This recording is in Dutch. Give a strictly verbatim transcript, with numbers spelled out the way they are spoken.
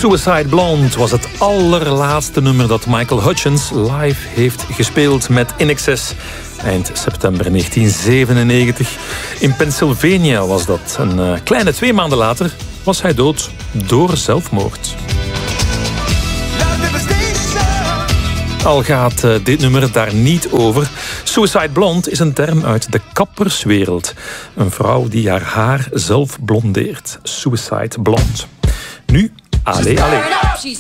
Suicide Blonde was het allerlaatste nummer dat Michael Hutchence live heeft gespeeld met In Excess. Eind september negentien zevenennegentig. In Pennsylvania was dat. Een uh, kleine twee maanden later was hij dood door zelfmoord. Al gaat uh, dit nummer daar niet over. Suicide Blonde is een term uit de kapperswereld. Een vrouw die haar haar zelf blondeert. Suicide Blonde. Nu, allez, allez.